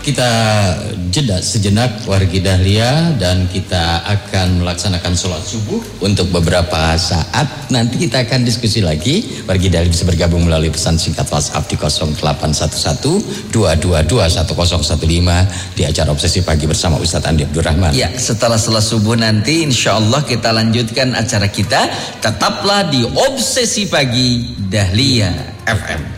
Kita jeda sejenak wargi Dahlia dan kita akan melaksanakan sholat subuh untuk beberapa saat. Nanti kita akan diskusi lagi. Wargi Dahlia bisa bergabung melalui pesan singkat WhatsApp di 0811-222-1015 di acara Obsesi Pagi bersama Ustadz Andi Abdurrahman. Ya, setelah sholat subuh nanti insya Allah kita lanjutkan acara kita. Tetaplah di Obsesi Pagi Dahlia FM.